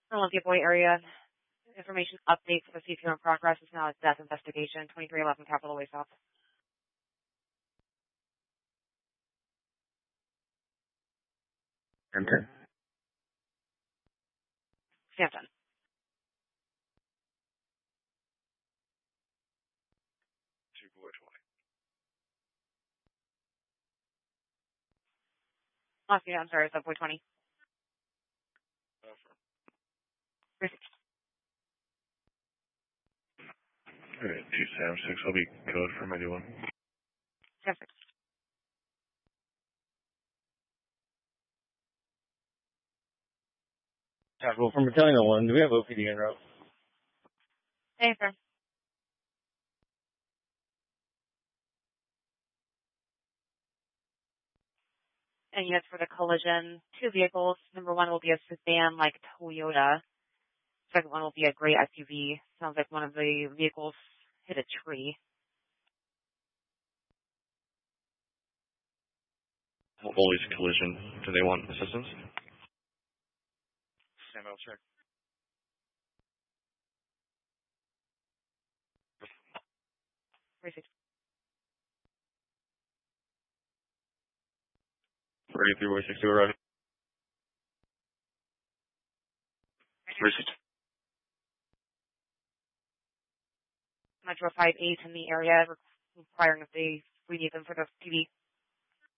Olympia Boy area information update for the CPO in progress is now a death investigation. 2311 Capitol Way South. Enter. Stanton. Boy 20. I'm sorry, Subway 20. Alright, 2 Sam 6, I'll be code for maybe one. Sam 6. Capital from Battalion 1, do we have OPD en route? Hey, sir. And units for the collision, 2 vehicles. Number 1 will be a sedan like Toyota. Second one will be a gray SUV. Sounds like one of the vehicles hit a tree. Always collision. Do they want assistance? Sam, I'll check. Research. 33 Boy 62 arriving. Research. Metro 5-8 in the area, requiring if we need them for the TV.